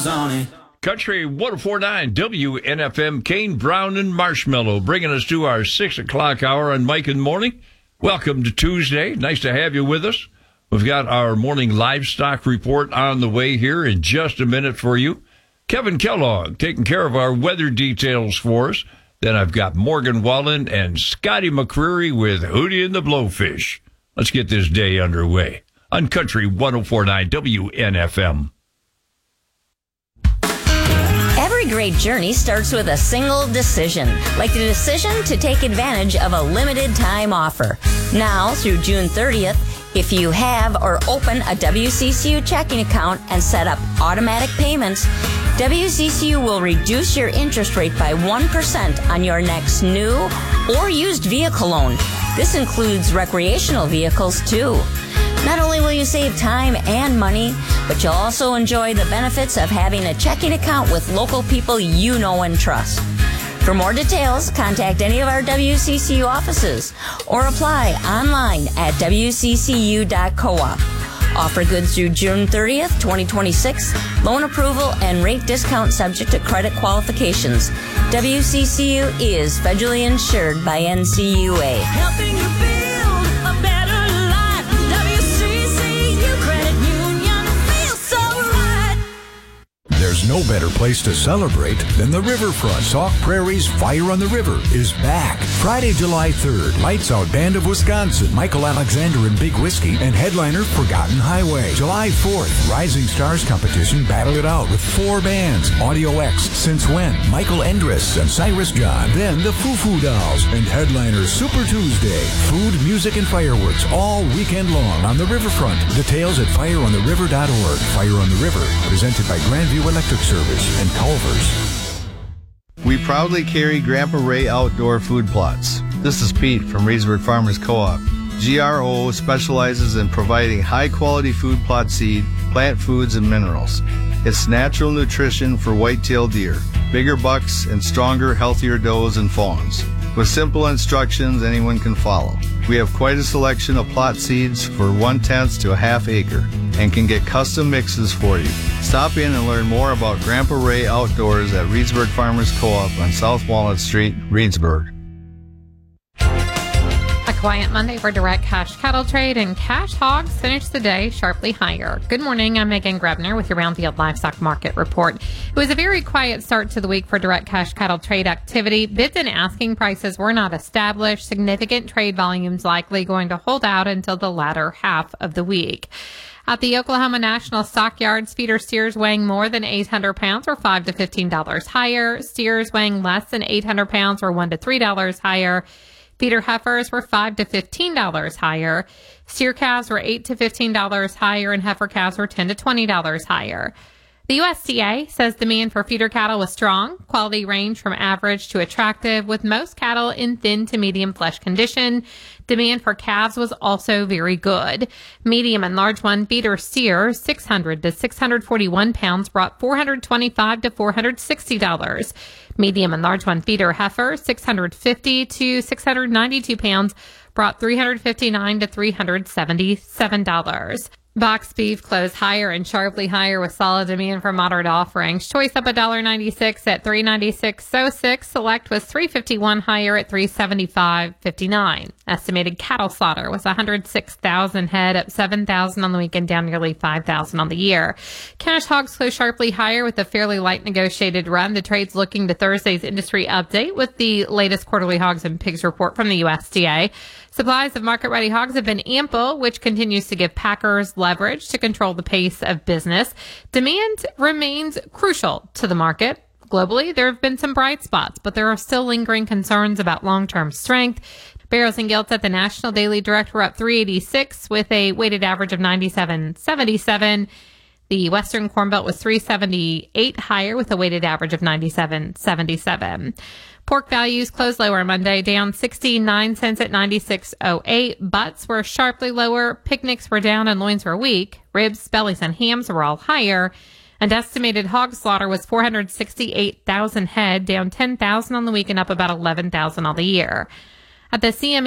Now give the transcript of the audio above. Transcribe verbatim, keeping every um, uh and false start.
miles on it. Country one oh four point nine W N F M, Kane Brown and Marshmallow, bringing us to our six o'clock hour on Mike in the Morning. Welcome to Tuesday. Nice to have you with us. We've got our morning livestock report on the way here in just a minute for you. Kevin Kellogg taking care of our weather details for us. Then I've got Morgan Wallen and Scotty McCreery with Hootie and the Blowfish. Let's get this day underway on Country one oh four point nine W N F M. Every great journey starts with a single decision, like the decision to take advantage of a limited time offer. Now, through June thirtieth, if you have or open a W C C U checking account and set up automatic payments, W C C U will reduce your interest rate by one percent on your next new or used vehicle loan. This includes recreational vehicles, too. Not only will you save time and money, but you'll also enjoy the benefits of having a checking account with local people you know and trust. For more details, contact any of our W C C U offices or apply online at w c c u dot coop. Offer good through June thirtieth, twenty twenty-six. Loan approval and rate discount subject to credit qualifications. W C C U is federally insured by N C U A. Helping you build a better life. W C C U Credit Union feels so right. There's no better place to celebrate than the riverfront. Sauk Prairie's Fire on the River is back. Friday, July third, Lights Out Band of Wisconsin, Michael Alexander and Big Whiskey, and headliner Forgotten Highway. July fourth, Rising Stars Competition Battle It Out with four bands. Audio X, Since When, Michael Endres, and Cyrus John. Then the Foo Foo Dolls, and headliner Super Tuesday. Food, music, and fireworks all weekend long on the riverfront. Details at fire on the river dot org. Fire on the River, presented by Grandview Electric Service and Culver's. We proudly carry Grandpa Ray Outdoor Food Plots. This is Pete from Reedsburg Farmers Co-op. G R O specializes in providing high-quality food plot seed, plant foods, and minerals. It's natural nutrition for white-tailed deer, bigger bucks, and stronger, healthier does and fawns. With simple instructions anyone can follow. We have quite a selection of plot seeds for one-tenth to a half acre and can get custom mixes for you. Stop in and learn more about Grandpa Ray Outdoors at Reedsburg Farmers Co-op on South Walnut Street, Reedsburg. A quiet Monday for direct cash cattle trade, and cash hogs finished the day sharply higher. Good morning, I'm Megan Grebner with your Roundfield Livestock Market Report. It was a very quiet start to the week for direct cash cattle trade activity. Bids and asking prices were not established. Significant trade volumes likely going to hold out until the latter half of the week. At the Oklahoma National Stockyards, feeder steers weighing more than eight hundred pounds were five to fifteen dollars higher. Steers weighing less than eight hundred pounds were one to three dollars higher. Feeder heifers were five to fifteen dollars higher. Steer calves were eight to fifteen dollars higher, and heifer calves were ten to twenty dollars higher. The U S D A says demand for feeder cattle was strong. Quality ranged from average to attractive, with most cattle in thin to medium flesh condition. Demand for calves was also very good. Medium and large one feeder steer, six hundred to six hundred forty-one pounds, brought four hundred twenty-five to four hundred sixty dollars. Medium and large one feeder heifer, six hundred fifty to six hundred ninety-two pounds, brought three hundred fifty-nine to three hundred seventy-seven dollars. Box beef closed higher and sharply higher with solid demand for moderate offerings. Choice up one dollar ninety-six at three ninety-six oh six. Select was three fifty-one higher at three seventy-five fifty-nine. Estimated cattle slaughter was one hundred six thousand head, up seven thousand on the weekend, down nearly five thousand on the year. Cash hogs closed sharply higher with a fairly light negotiated run. The trade's looking to Thursday's industry update with the latest quarterly hogs and pigs report from the U S D A. Supplies of market-ready hogs have been ample, which continues to give packers leverage to control the pace of business. Demand remains crucial to the market. Globally, there have been some bright spots, but there are still lingering concerns about long-term strength. Barrels and gilts at the National Daily Direct were up three eighty-six with a weighted average of ninety-seven seventy-seven. The Western Corn Belt was three seventy-eight higher with a weighted average of ninety-seven seventy-seven. Pork values closed lower Monday, down sixty-nine cents at ninety-six oh eight. Butts were sharply lower. Picnics were down and loins were weak. Ribs, bellies, and hams were all higher. And estimated hog slaughter was four hundred sixty-eight thousand head, down ten thousand on the week and up about eleven thousand on the year. At the C M E